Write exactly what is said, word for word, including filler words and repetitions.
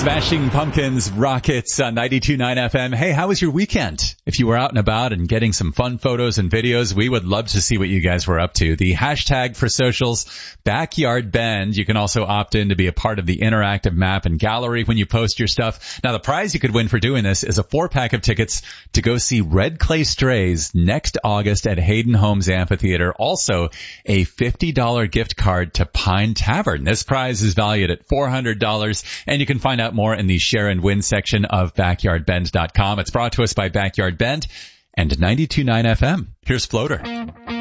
Smashing Pumpkins, Rockets on ninety-two point nine F M. Hey, how was your weekend? If you were out and about and getting some fun photos and videos, we would love to see what you guys were up to. The hashtag for socials, Backyard Bend. You can also opt in to be a part of the interactive map and gallery when you post your stuff. Now, the prize you could win for doing this is a four-pack of tickets to go see Red Clay Strays next August at Hayden Homes Amphitheater. Also, a fifty dollars gift card to Pine Tavern. This prize is valued at four hundred dollars, and you can find out more in the share and win section of backyard bend dot com. It's brought to us by Backyard Bend and ninety-two point nine F M. Here's Floater.